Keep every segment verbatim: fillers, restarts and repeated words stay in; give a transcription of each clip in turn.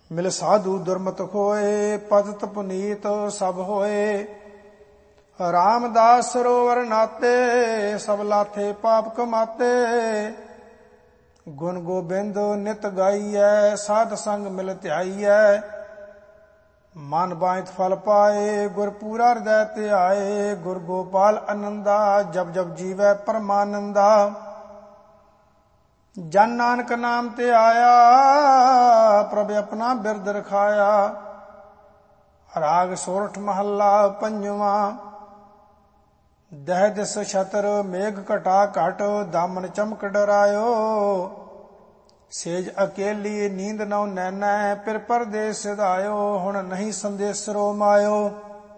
ਮਿਲ ਸਾਧੂ ਦੁਰਮਤ ਹੋਏ, ਪਤਿਤ ਪੁਨੀਤ ਸਭ ਹੋਏ। ਰਾਮਦਾਸ ਸਰੋਵਰ ਨਾਤੇ, ਸਭ ਲਾਥੇ ਪਾਪ ਕਮਾਤੇ। ਗੁਣ ਗੋਬਿੰਦ ਨਿਤ ਗਾਈਐ, ਸਾਧ ਸੰਗ ਮਿਲ ਧਿਆਈਐ। ਮਨ ਬਾਇਤ ਫਲ ਪਾਏ, ਗੁਰ ਪੂਰਾ ਹਿਰਦੈ ਧਿਆਏ। ਗੁਰ ਗੋਪਾਲ ਅਨੰਦਾ, ਜਬ ਜਬ ਜੀਵੈ ਪਰਮਾਨੰਦਾ। ਜਨ ਨਾਨਕ ਨਾਮ ਤੇ ਆਇਆ, ਪ੍ਰਭ ਆਪਣਾ ਬਿਰਦ ਰਖਾਇਆ। ਰਾਗ ਸੋਰਠ ਮਹੱਲਾ ਪੰਜਵਾਂ। ਦਹਿ ਦਿਸ ਛਤਰ ਮੇਘ ਘਟਾ ਘਟ, ਦਾਮਨ ਚਮਕ ਡਰਾਇਓ। ਸੇਜ ਅਕੇਲੀ ਨੀਂਦ ਨਉ ਨੈਨੈ, ਫਿਰ ਪਰਦੇਸ ਸਿਧਾਇਓ। ਹੁਣ ਨਹੀਂ ਸੰਦੇਸਰੋ ਮਾਇਓ।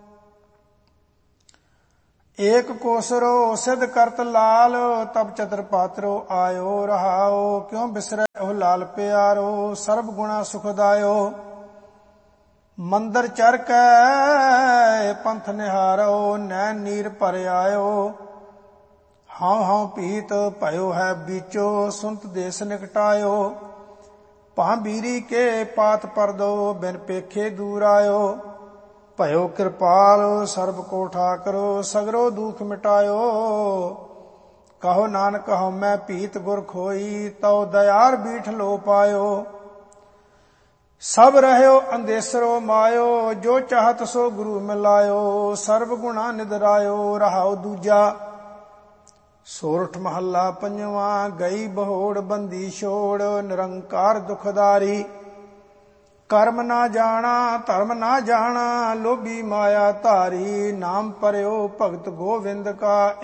ਏਕ ਕੋਸਰੋ ਸਿਧ ਕਰਤ ਲਾਲ, ਤਬ ਚਤਰ ਪਾਤਰੋ ਆਇਓ। ਰਹਾਓ ਕਿਉ ਬਿਸਰੈ ਉਹ ਲਾਲ ਪਿਆਰੋ, ਸਰਬ ਗੁਣਾ ਸੁਖਦਾਇਓ। ਮੰਦਰ ਚਰ ਕੈ ਪੰਥ ਨਿਹਾਰੋ, ਨੈਣ ਨੀਰ ਭਰ ਆਇਓ। ਹਾਂ ਹਾਂ ਪੀਤ ਭਇਓ ਹੈ ਬੀਚੋ, ਸੁਨਤ ਦੇਸ ਨਿਕਟਾਇਓ। ਭਾਂ ਬੀਰੀ ਕੇ ਪਾਤ ਪਰਦੋ, ਬਿਨ ਪੇਖੇ ਦੂਰ ਆਇਓ। ਭਇਓ ਕਿਰਪਾਲ ਸਰਬ ਕੋ ਠਾਕਰ, ਸਗਰੋ ਦੁਖ ਮਿਟਾਇਓ। ਕਹੋ ਨਾਨਕ ਹਉਮੈ ਭੀਤ ਗੁਰ ਖੋਈ, ਤਉ ਦਇਆਲ ਬੀਠ ਲੋ ਪਾਇਓ। ਸਭ ਰਹਿਓ ਅੰਦੇਸਰੋ ਮਾਇਓ, ਜੋ ਚਾਹਤ ਸੋ ਗੁਰੂ ਮਿਲਾਇਓ। ਸਰਬ ਗੁਣਾ ਨਿਦਰਾਇਓ, ਰਹਾਉ ਦੂਜਾ। ਸੋਰਠ ਮਹੱਲਾ ਪੰਜਵਾਂ। ਗਈ ਬਹੋੜ ਬੰਦੀ ਛੋੜ, ਨਿਰੰਕਾਰ ਦੁਖਦਾਰੀ। ਕਰਮ ਨਾ ਜਾਣਾ ਧਰਮ ਨਾ ਜਾਣਾ, ਲੋਭੀ ਮਾਇਆ ਧਾਰੀ। ਨਾਮ ਪਰਿਓ ਭਗਤ ਗੋਵਿੰਦ ਕਾ,